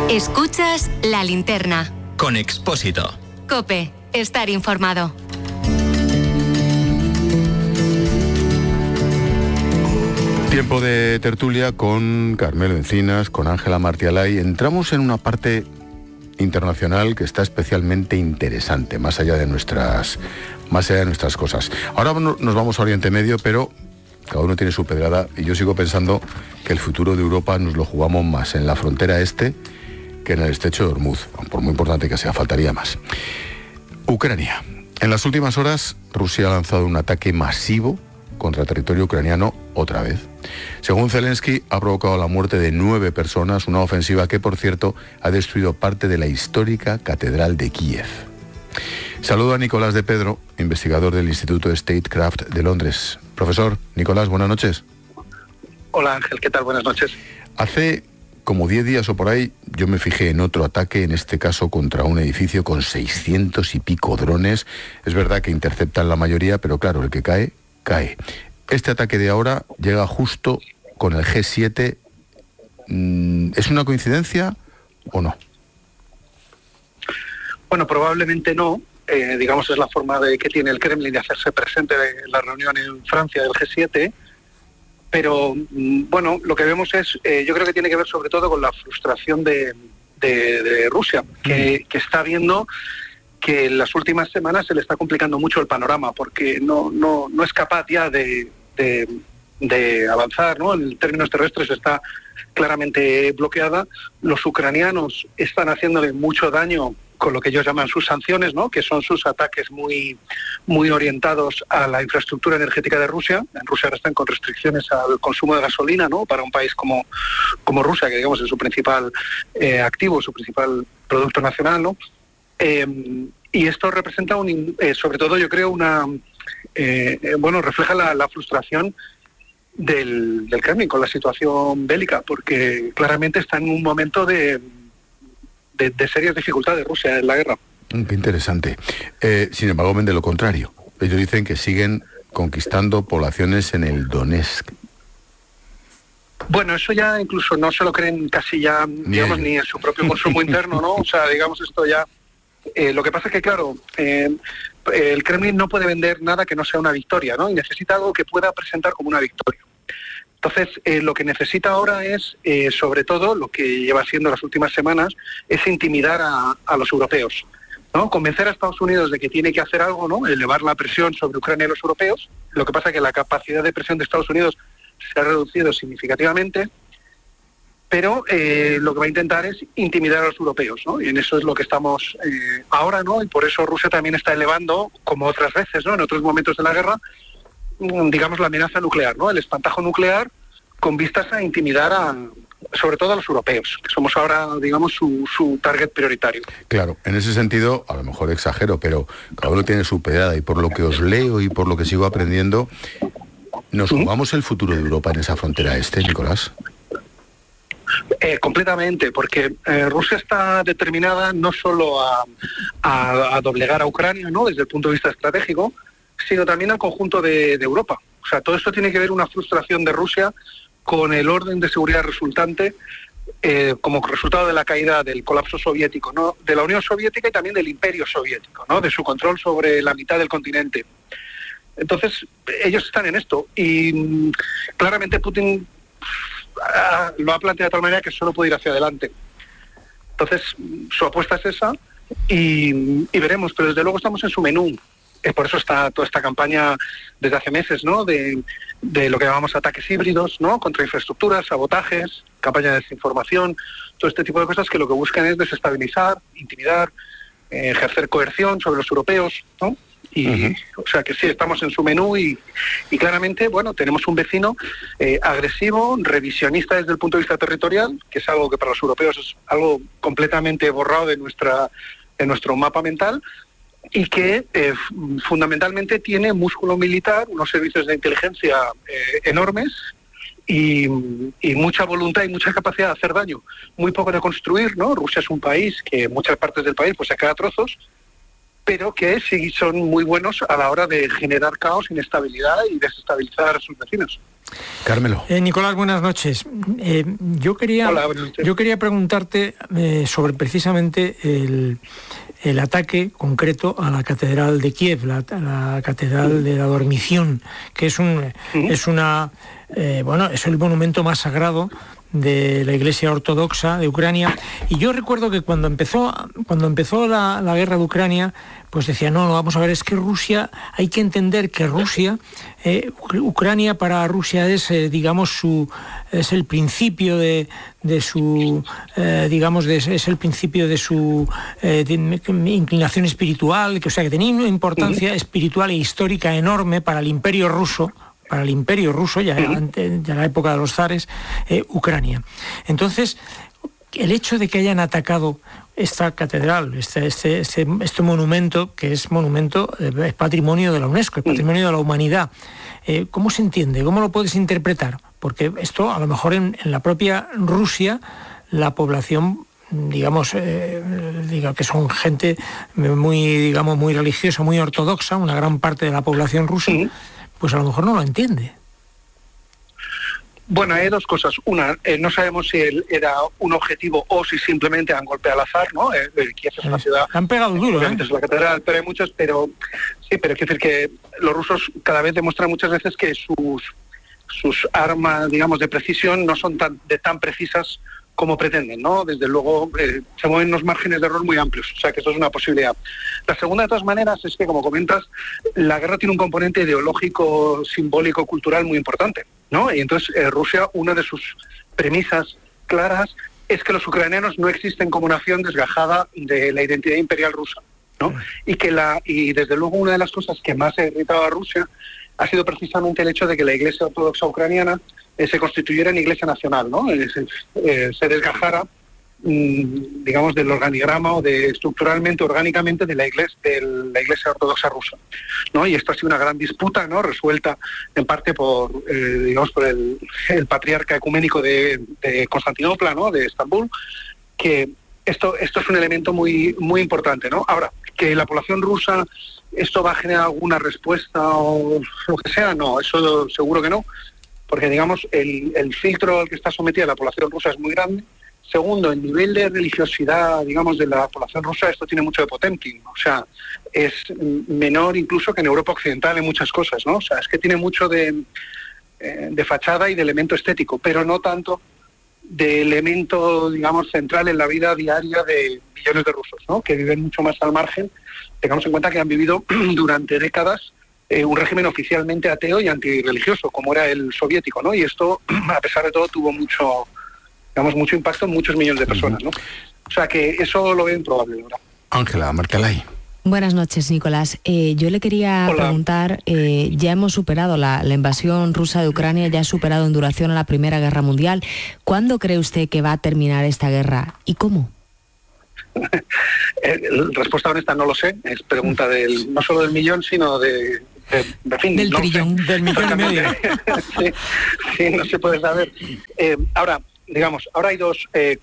Escuchas La Linterna. Con Expósito. COPE. Estar informado. Tiempo de tertulia con Carmelo Encinas, con Ángela Martialay. Entramos en una parte internacional que está especialmente interesante, más allá de nuestras cosas. Ahora nos vamos a Oriente Medio, pero cada uno tiene su pedrada y yo sigo pensando que el futuro de Europa nos lo jugamos más en la frontera este que en el estrecho de Hormuz, por muy importante que sea, faltaría más. Ucrania. En las últimas horas, Rusia ha lanzado un ataque masivo contra territorio ucraniano otra vez. Según Zelensky, ha provocado la muerte de 9 personas, una ofensiva que, por cierto, ha destruido parte de la histórica Catedral de Kiev. Saludo a Nicolás de Pedro, investigador del Instituto Statecraft de Londres. Profesor, Nicolás, buenas noches. Hola Ángel, ¿qué tal? Buenas noches. Hace como 10 días o por ahí, yo me fijé en otro ataque, en este caso contra un edificio con 600 y pico drones. Es verdad que interceptan la mayoría, pero claro, el que cae, cae. Este ataque de ahora llega justo con el G7. ¿Es una coincidencia o no? Bueno, probablemente no. Digamos, es la forma que tiene el Kremlin de hacerse presente en la reunión en Francia del G7. Pero, bueno, lo que vemos es, yo creo que tiene que ver sobre todo con la frustración de Rusia, que está viendo que en las últimas semanas se le está complicando mucho el panorama, porque no es capaz ya de avanzar, ¿no? En términos terrestres está claramente bloqueada. Los ucranianos están haciéndole mucho daño con lo que ellos llaman sus sanciones, ¿no? Que son sus ataques muy orientados a la infraestructura energética de Rusia. En Rusia ahora están con restricciones al consumo de gasolina, ¿no? Para un país como Rusia, que digamos es su principal activo, su principal producto nacional, ¿no? Y esto representa sobre todo yo creo refleja la frustración del Kremlin con la situación bélica, porque claramente está en un momento de serias dificultades Rusia en la guerra. Qué interesante. Sin embargo, ven de lo contrario. Ellos dicen que siguen conquistando poblaciones en el Donetsk. Bueno, eso ya incluso no se lo creen casi ya, digamos, ni en su propio consumo interno, ¿no? O sea, digamos, esto ya... lo que pasa es que, claro, el Kremlin no puede vender nada que no sea una victoria, ¿no? Y necesita algo que pueda presentar como una victoria. Entonces, lo que necesita ahora es, sobre todo, lo que lleva siendo las últimas semanas, es intimidar a los europeos, ¿no? Convencer a Estados Unidos de que tiene que hacer algo, ¿no? Elevar la presión sobre Ucrania y los europeos. Lo que pasa es que la capacidad de presión de Estados Unidos se ha reducido significativamente, pero lo que va a intentar es intimidar a los europeos, ¿no? Y en eso es lo que estamos ahora, ¿no? Y por eso Rusia también está elevando, como otras veces, ¿no? En otros momentos de la guerra, digamos, la amenaza nuclear, ¿no? El espantajo nuclear con vistas a intimidar sobre todo a los europeos, que somos ahora, digamos, su target prioritario. Claro, en ese sentido, a lo mejor exagero, pero cada uno tiene su pedrada, y por lo que os leo y por lo que sigo aprendiendo, ¿nos jugamos el futuro de Europa en esa frontera este, Nicolás? Completamente, porque Rusia está determinada no solo a doblegar a Ucrania, ¿no? Desde el punto de vista estratégico, sino también al conjunto de Europa. O sea, todo esto tiene que ver una frustración de Rusia con el orden de seguridad resultante como resultado de la caída del colapso soviético, ¿no? De la Unión Soviética y también del Imperio Soviético, ¿no? De su control sobre la mitad del continente. Entonces, ellos están en esto y claramente Putin lo ha planteado de tal manera que solo puede ir hacia adelante. Entonces, su apuesta es esa y veremos, pero desde luego estamos en su menú. Por eso está toda esta campaña desde hace meses, ¿no? De lo que llamamos ataques híbridos, ¿no? Contra infraestructuras, sabotajes, campaña de desinformación, todo este tipo de cosas que lo que buscan es desestabilizar, intimidar, ejercer coerción sobre los europeos, ¿no? Y, o sea que sí, estamos en su menú y claramente, bueno, tenemos un vecino agresivo, revisionista desde el punto de vista territorial, que es algo que para los europeos es algo completamente borrado de nuestro mapa mental, y que fundamentalmente tiene músculo militar, unos servicios de inteligencia enormes y mucha voluntad y mucha capacidad de hacer daño. Muy poco de construir, ¿no? Rusia es un país que en muchas partes del país pues se queda a trozos, pero que sí son muy buenos a la hora de generar caos, inestabilidad y desestabilizar a sus vecinos. Carmelo. Nicolás, buenas noches. Yo quería preguntarte sobre precisamente el ataque concreto a la Catedral de Kiev, la Catedral de la Dormición, que es el monumento más sagrado de la Iglesia Ortodoxa de Ucrania. Y yo recuerdo que cuando empezó la guerra de Ucrania, pues decía, no, vamos a ver, es que Rusia, hay que entender que Ucrania para Rusia es, es el principio es el principio de su inclinación espiritual, que tenía una importancia espiritual e histórica enorme para el Imperio Ruso, ya en la época de los zares, Ucrania. Entonces, el hecho de que hayan atacado esta catedral, este monumento, que es patrimonio de la UNESCO, es patrimonio de la humanidad, ¿cómo se entiende? ¿Cómo lo puedes interpretar? Porque esto, a lo mejor en la propia Rusia, la población, que son gente muy religiosa, muy ortodoxa, una gran parte de la población rusa, pues a lo mejor no lo entiende. Bueno, hay dos cosas. Una, no sabemos si era un objetivo o si simplemente han golpeado al azar, ¿no? Kiev es una ciudad... Han pegado duro, es la catedral, pero hay muchos, pero quiero decir que los rusos cada vez demuestran muchas veces que sus armas, de precisión no son tan precisas como pretenden, ¿no? Desde luego se mueven unos márgenes de error muy amplios, o sea que eso es una posibilidad. La segunda, de todas maneras, es que, como comentas, la guerra tiene un componente ideológico, simbólico, cultural muy importante, ¿no? Y entonces Rusia, una de sus premisas claras es que los ucranianos no existen como nación desgajada de la identidad imperial rusa, ¿no? Y desde luego una de las cosas que más ha irritado a Rusia ha sido precisamente el hecho de que la Iglesia Ortodoxa Ucraniana se constituyera en Iglesia Nacional, ¿no? Se desgajara, del organigrama o estructuralmente, orgánicamente de la Iglesia Ortodoxa rusa, ¿no? Y esto ha sido una gran disputa, ¿no? Resuelta en parte por el patriarca ecuménico de Constantinopla, ¿no? De Estambul, que esto es un elemento muy, muy importante, ¿no? Ahora, que la población rusa, ¿esto va a generar alguna respuesta o lo que sea? No, eso seguro que no, porque el filtro al que está sometida la población rusa es muy grande. Segundo, el nivel de religiosidad, de la población rusa, esto tiene mucho de Potemkin, o sea, es menor incluso que en Europa Occidental en muchas cosas, ¿no? O sea, es que tiene mucho de fachada y de elemento estético, pero no tanto de elemento, central en la vida diaria de millones de rusos, ¿no? Que viven mucho más al margen. Tengamos en cuenta que han vivido durante décadas un régimen oficialmente ateo y antirreligioso, como era el soviético, ¿no? Y esto, a pesar de todo, tuvo mucho impacto en muchos millones de personas, ¿no? O sea que eso lo veo improbable ahora. Ángela Martialay. Buenas noches, Nicolás. Yo le quería preguntar, ya hemos superado la invasión rusa de Ucrania, ya ha superado en duración a la Primera Guerra Mundial. ¿Cuándo cree usted que va a terminar esta guerra y cómo? Respuesta honesta, no lo sé. Es pregunta no solo del millón, sino del trillón, del millón y medio. sí, no se puede saber. Ahora hay dos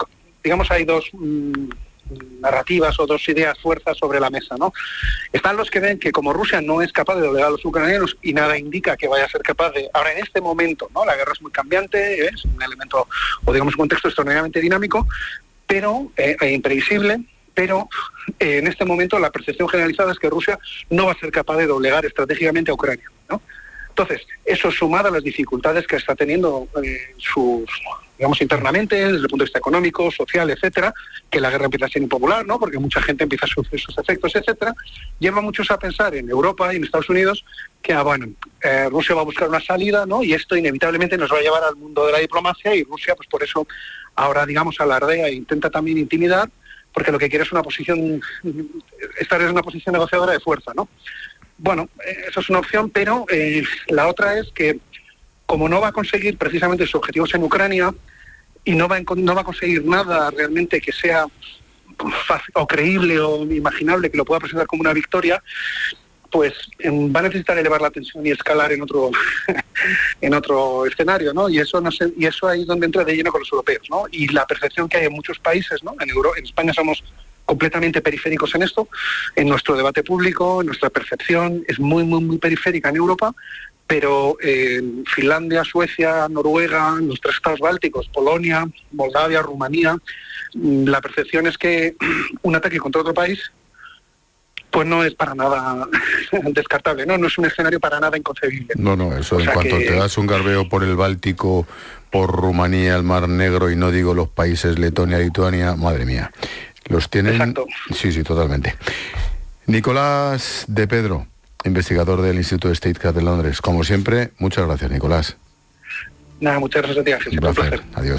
narrativas o dos ideas fuerzas sobre la mesa, ¿no? Están los que ven que como Rusia no es capaz de doblegar a los ucranianos y nada indica que vaya a ser capaz de, ahora en este momento, ¿no? La guerra es muy cambiante, es un elemento o un contexto extraordinariamente dinámico, pero imprevisible, pero en este momento la percepción generalizada es que Rusia no va a ser capaz de doblegar estratégicamente a Ucrania, ¿no? Entonces, eso sumado a las dificultades que está teniendo internamente, desde el punto de vista económico, social, etcétera, que la guerra empieza a ser impopular, ¿no? Porque mucha gente empieza a sufrir sus efectos, etcétera, lleva a muchos a pensar en Europa y en Estados Unidos que, Rusia va a buscar una salida, ¿no? Y esto inevitablemente nos va a llevar al mundo de la diplomacia y Rusia, pues por eso ahora, alardea e intenta también intimidar, porque lo que quiere es estar en una posición negociadora de fuerza, ¿no? Bueno, eso es una opción, pero la otra es que, como no va a conseguir precisamente sus objetivos en Ucrania y no va a conseguir nada realmente que sea fácil, o creíble o imaginable que lo pueda presentar como una victoria, pues va a necesitar elevar la tensión y escalar en otro escenario, ¿no? Y eso ahí es donde entra de lleno con los europeos, ¿no? Y la percepción que hay en muchos países, ¿no? En España somos completamente periféricos en esto, en nuestro debate público, en nuestra percepción, es muy, muy, muy periférica en Europa, pero Finlandia, Suecia, Noruega, los 3 estados bálticos, Polonia, Moldavia, Rumanía, la percepción es que un ataque contra otro país pues no es para nada descartable, no es un escenario para nada inconcebible. No, eso en cuanto te das un garbeo por el Báltico, por Rumanía, el Mar Negro, y no digo los países Letonia, Lituania, madre mía, los tienen... Exacto. Sí, totalmente. Nicolás de Pedro, investigador del Instituto Statecraft de Londres. Como siempre, muchas gracias, Nicolás. Nada, muchas gracias a ti, Ángel. Un placer. Adiós.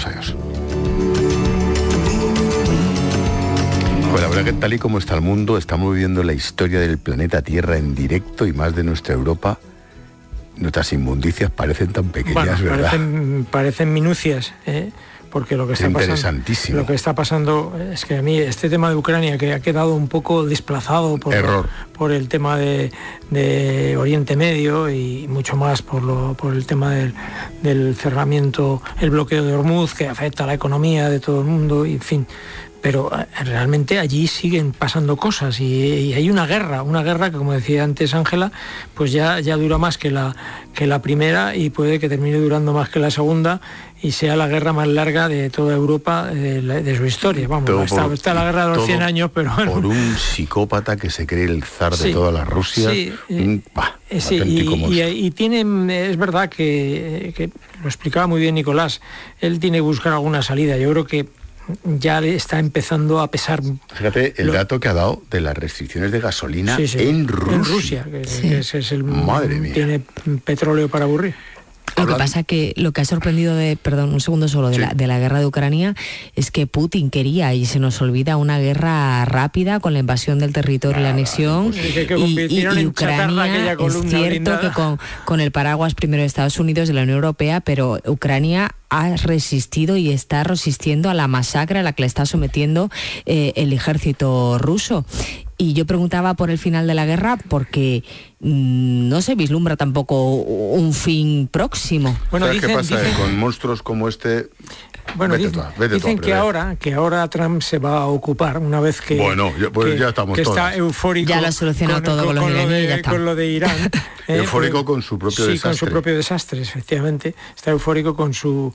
Pues la verdad que tal y como está el mundo, estamos viviendo la historia del planeta Tierra en directo, y más de nuestra Europa. Nuestras inmundicias parecen tan pequeñas, ¿verdad? Parecen minucias, porque lo que está pasando es que a mí este tema de Ucrania, que ha quedado un poco desplazado por el tema de Oriente Medio, y mucho más por el tema del cerramiento, el bloqueo de Hormuz, que afecta a la economía de todo el mundo, y en fin. Pero realmente allí siguen pasando cosas, y hay una guerra que, como decía antes Ángela, pues ya dura más que la primera, y puede que termine durando más que la segunda, y sea la guerra más larga de toda Europa de su historia. Vamos, está la guerra de los 100 años, pero... Por un psicópata que se cree el zar de todas las Rusias. Y tiene, es verdad que lo explicaba muy bien Nicolás, él tiene que buscar alguna salida. Yo creo que ya le está empezando a pesar. Fíjate el dato que ha dado de las restricciones de gasolina en Rusia. Que ese es Madre mía. Tiene petróleo para aburrir. Lo que pasa que lo que ha sorprendido de la guerra de Ucrania es que Putin quería, y se nos olvida, una guerra rápida con la invasión del territorio y la anexión, y Ucrania, es cierto que con el paraguas primero de Estados Unidos, de la Unión Europea, pero Ucrania ha resistido y está resistiendo a la masacre a la que le está sometiendo el ejército ruso. Y yo preguntaba por el final de la guerra porque no se vislumbra tampoco un fin próximo. Bueno, ¿sabes qué pasa? Con monstruos como este... Bueno, dicen que ahora Trump se va a ocupar, una vez que... Bueno, ya estamos que todas. Está eufórico. Ya lo ha solucionado todo con lo de Irán. Eufórico con su propio desastre. Sí, con su propio desastre, efectivamente. Está eufórico con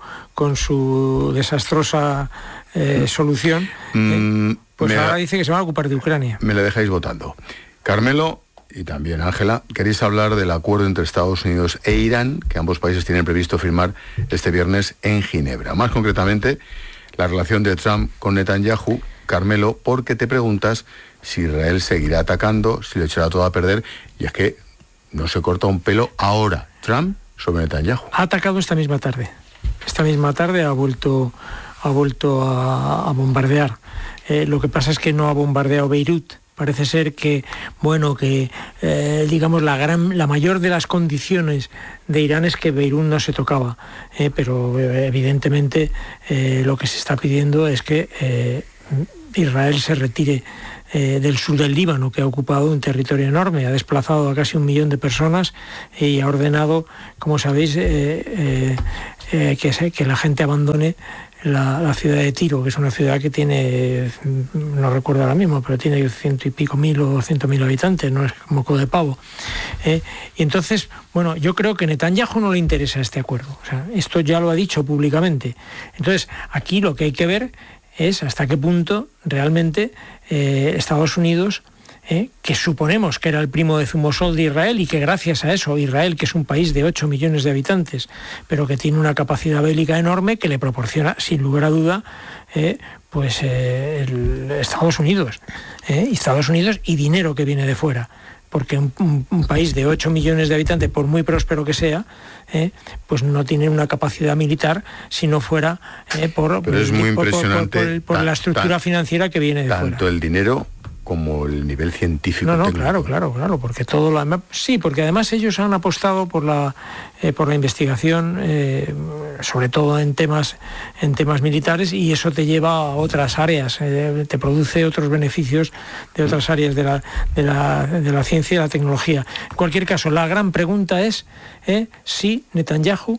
su desastrosa solución. Pues ahora dice que se va a ocupar de Ucrania. Me le dejáis votando. Carmelo y también Ángela, queréis hablar del acuerdo entre Estados Unidos e Irán, que ambos países tienen previsto firmar este viernes en Ginebra. Más concretamente, la relación de Trump con Netanyahu. Carmelo, porque te preguntas si Israel seguirá atacando, si le echará todo a perder, y es que no se corta un pelo ahora Trump sobre Netanyahu. Ha atacado esta misma tarde. Esta misma tarde ha vuelto a bombardear. Lo que pasa es que no ha bombardeado Beirut. Parece ser que, digamos, la mayor de las condiciones de Irán es que Beirut no se tocaba, pero evidentemente lo que se está pidiendo es que Israel se retire del sur del Líbano, que ha ocupado un territorio enorme, ha desplazado a casi 1 millón de personas y ha ordenado, como sabéis, que la gente abandone la ciudad de Tiro, que es una ciudad que tiene, no recuerdo ahora mismo, pero tiene 100 y pico mil o 100.000 habitantes, no es moco de pavo. Y entonces, yo creo que Netanyahu no le interesa este acuerdo. O sea, esto ya lo ha dicho públicamente. Entonces, aquí lo que hay que ver es hasta qué punto realmente Estados Unidos, que suponemos que era el primo de Zumosol de Israel, y que gracias a eso Israel, que es un país de 8 millones de habitantes, pero que tiene una capacidad bélica enorme, que le proporciona, sin lugar a duda, Estados Unidos y dinero que viene de fuera. Porque un país de 8 millones de habitantes, por muy próspero que sea, pues no tiene una capacidad militar si no fuera por la estructura financiera que viene de fuera. Tanto el dinero como el nivel científico. Claro, porque todo lo demás, sí, porque además ellos han apostado por la investigación, sobre todo en temas militares, y eso te lleva a otras áreas, te produce otros beneficios de otras áreas de la ciencia y la tecnología. En cualquier caso, la gran pregunta es si Netanyahu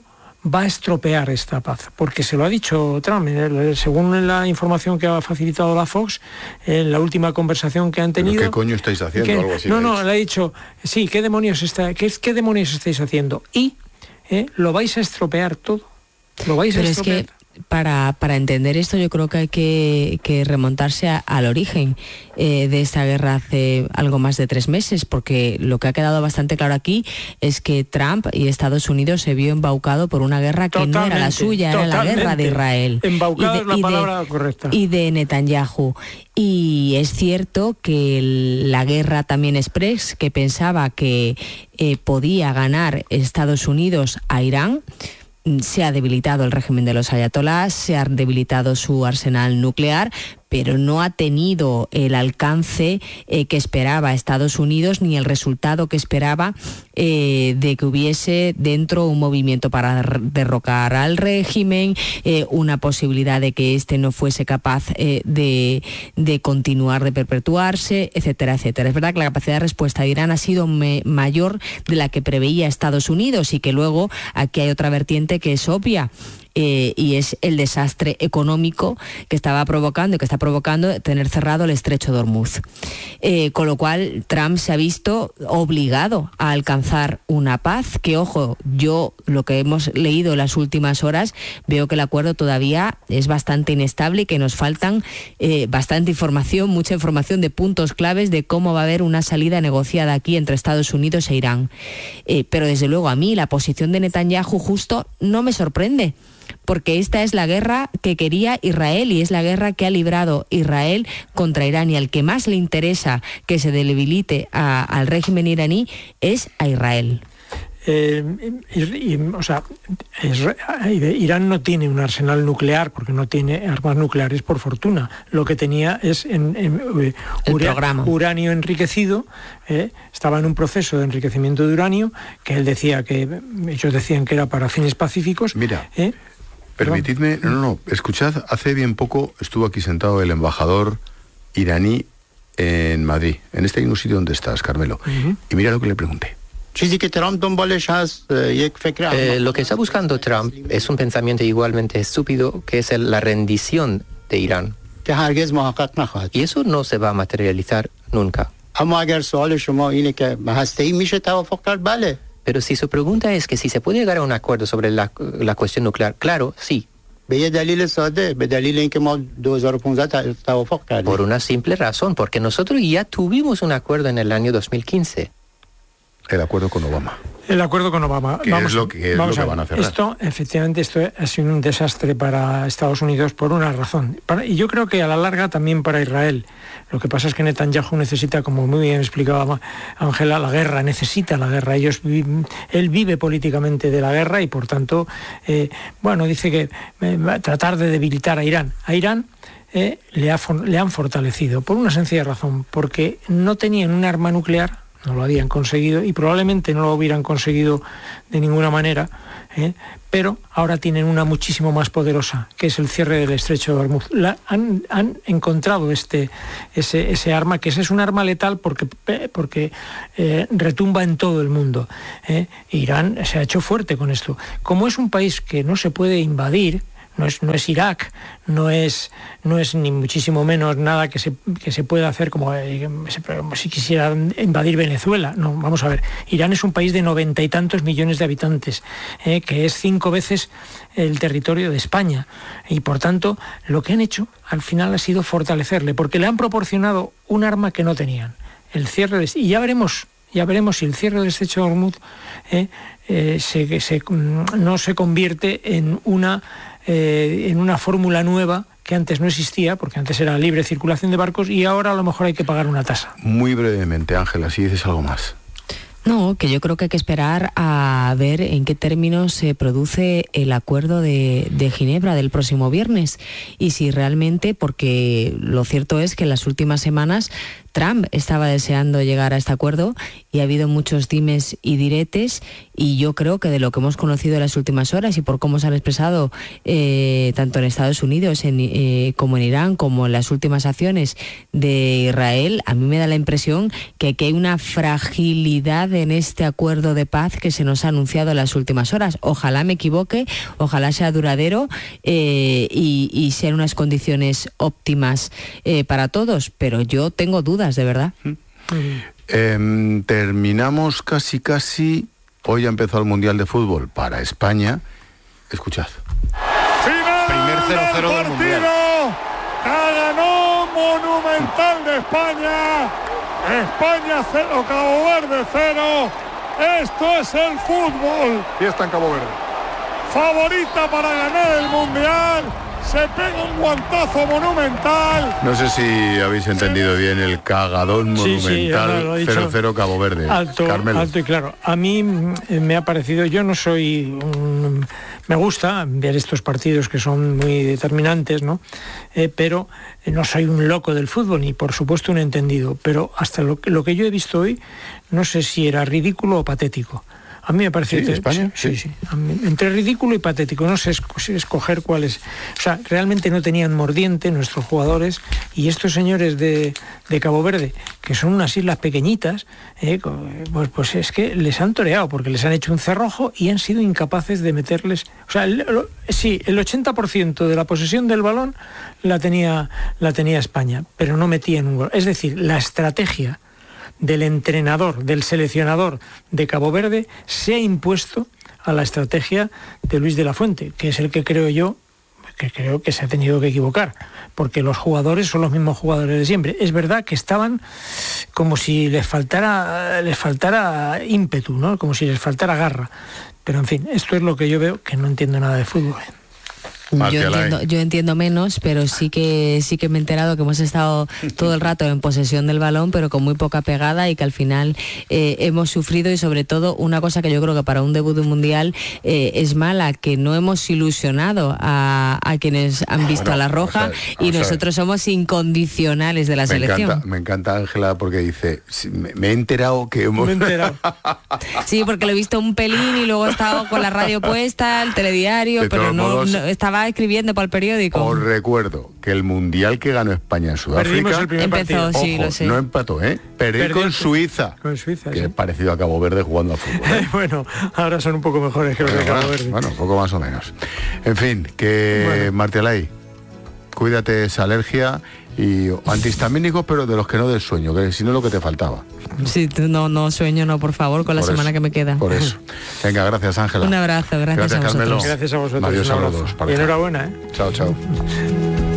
va a estropear esta paz, porque se lo ha dicho Trump, según la información que ha facilitado la Fox, en la última conversación que han tenido. ¿Pero qué coño estáis haciendo? Algo así. No, le ha dicho, sí, ¿qué demonios estáis haciendo? Y lo vais a estropear todo. Lo vais a estropear. Es que para entender esto yo creo que hay que remontarse al origen de esta guerra hace algo más de 3 meses, porque lo que ha quedado bastante claro aquí es que Trump y Estados Unidos se vio embaucado por una guerra que no era la suya, era la guerra de Israel. Embaucado es la palabra correcta. Y de Netanyahu. Y es cierto que la guerra también express, que pensaba que podía ganar Estados Unidos a Irán, se ha debilitado el régimen de los ayatolás, se ha debilitado su arsenal nuclear, pero no ha tenido el alcance que esperaba Estados Unidos ni el resultado que esperaba de que hubiese dentro un movimiento para derrocar al régimen, una posibilidad de que éste no fuese capaz de continuar, de perpetuarse, etcétera, etcétera. Es verdad que la capacidad de respuesta de Irán ha sido mayor de la que preveía Estados Unidos, y que luego aquí hay otra vertiente que es obvia. Y es el desastre económico que estaba provocando y que está provocando tener cerrado el estrecho de Hormuz. Con lo cual Trump se ha visto obligado a alcanzar una paz que, ojo, yo lo que hemos leído en las últimas horas veo que el acuerdo todavía es bastante inestable y que nos faltan bastante información, mucha información de puntos claves de cómo va a haber una salida negociada aquí entre Estados Unidos e Irán. Pero desde luego a mí la posición de Netanyahu justo no me sorprende, porque esta es la guerra que quería Israel y es la guerra que ha librado Israel contra Irán, y al que más le interesa que se debilite al régimen iraní es a Israel. Irán no tiene un arsenal nuclear porque no tiene armas nucleares, por fortuna. Lo que tenía es uranio enriquecido. Estaba en un proceso de enriquecimiento de uranio que ellos decían que era para fines pacíficos. Mira, permitidme, escuchad, hace bien poco estuvo aquí sentado el embajador iraní en Madrid, en este mismo sitio donde estás, Carmelo, y mira lo que le pregunté. Lo que está buscando Trump es un pensamiento igualmente estúpido, que es la rendición de Irán. Y eso no se va a materializar nunca. Pero si su pregunta es que si se puede llegar a un acuerdo sobre la cuestión nuclear, claro, sí. Por una simple razón, porque nosotros ya tuvimos un acuerdo en el año 2015. El acuerdo con Obama. El acuerdo con Obama. ¿Qué es lo que van a cerrar? Esto ha sido un desastre para Estados Unidos por una razón. Y yo creo que a la larga también para Israel. Lo que pasa es que Netanyahu necesita, como muy bien explicaba Ángela, la guerra, necesita la guerra. Él vive políticamente de la guerra y por tanto, dice que va a tratar de debilitar a Irán. A Irán le han fortalecido por una sencilla razón, porque no tenían un arma nuclear, no lo habían conseguido y probablemente no lo hubieran conseguido de ninguna manera, pero ahora tienen una muchísimo más poderosa, que es el cierre del estrecho de Hormuz. Han encontrado ese arma, que ese es un arma letal porque retumba en todo el mundo. Irán se ha hecho fuerte con esto. Como es un país que no se puede invadir, no es Irak, no es ni muchísimo menos nada que se pueda hacer como si quisiera invadir Venezuela. No, vamos a ver, Irán es un país de 90 y tantos millones de habitantes, que es 5 veces el territorio de España, y por tanto lo que han hecho al final ha sido fortalecerle, porque le han proporcionado un arma que no tenían, el cierre y ya veremos si el cierre del estrecho de Hormuz no se convierte en una fórmula nueva que antes no existía, porque antes era libre circulación de barcos y ahora a lo mejor hay que pagar una tasa. Muy brevemente, Ángela, si dices algo más. No, que yo creo que hay que esperar a ver en qué términos se produce el acuerdo de Ginebra del próximo viernes y si realmente, porque lo cierto es que en las últimas semanas Trump estaba deseando llegar a este acuerdo y ha habido muchos dimes y diretes, y yo creo que de lo que hemos conocido en las últimas horas y por cómo se han expresado tanto en Estados Unidos como en Irán, como en las últimas acciones de Israel, a mí me da la impresión que aquí hay una fragilidad en este acuerdo de paz que se nos ha anunciado en las últimas horas. Ojalá me equivoque, ojalá sea duradero y sean unas condiciones óptimas para todos, pero yo tengo dudas, de verdad. Terminamos casi. Hoy ha empezado el Mundial de Fútbol para España. Escuchad. Final primer 0-0 del Mundial. Ganó Monumental de España. España 0, Cabo Verde 0. Esto es el fútbol. Fiesta en Cabo Verde. Favorita para ganar el Mundial. Se pega un guantazo monumental. No sé si habéis entendido bien el cagadón monumental. 0-0 Cabo Verde. Alto y claro. A mí me ha parecido, yo no soy me gusta ver estos partidos que son muy determinantes, ¿no? Pero no soy un loco del fútbol, ni por supuesto un entendido. Pero hasta lo que yo he visto hoy, no sé si era ridículo o patético. A mí me parece... ¿Sí, España? Sí. Entre ridículo y patético, no sé escoger cuál es. O sea, realmente no tenían mordiente nuestros jugadores, y estos señores de Cabo Verde, que son unas islas pequeñitas, pues es que les han toreado, porque les han hecho un cerrojo y han sido incapaces de meterles... O sea, el 80% de la posesión del balón la tenía España, pero no metían un gol. Es decir, la estrategia del entrenador, del seleccionador de Cabo Verde, se ha impuesto a la estrategia de Luis de la Fuente, que es el que creo que se ha tenido que equivocar, porque los jugadores son los mismos jugadores de siempre. Es verdad que estaban como si les faltara ímpetu, ¿no? Como si les faltara garra. Pero en fin, esto es lo que yo veo, que no entiendo nada de fútbol. Yo entiendo menos, pero sí que me he enterado que hemos estado todo el rato en posesión del balón, pero con muy poca pegada, y que al final hemos sufrido, y sobre todo una cosa que yo creo que para un debut de un mundial es mala, que no hemos ilusionado a quienes han visto a la roja, y nosotros somos incondicionales de la selección. Me encanta Ángela, porque dice, me he enterado que hemos... Sí, porque lo he visto un pelín y luego he estado con la radio puesta, el telediario, pero no estaba escribiendo para el periódico. Os recuerdo que el mundial que ganó España en Sudáfrica empezó, sí, ojo, lo sé. No empató, perdió con Suiza. Con Suiza, que sí. es parecido a Cabo Verde jugando al fútbol. Bueno, ahora son un poco mejores que los de Cabo Verde. Bueno, un poco más o menos. En fin, que Martialay, cuídate esa alergia, y antihistamínicos, pero de los que no del sueño, que si no es lo que te faltaba. Sí, no sueño, no, por favor, con la semana que me queda. Por eso. Venga, gracias Ángela. Un abrazo, gracias a vosotros. Gracias a vosotros. Adiós, saludos. Y enhorabuena, Chao.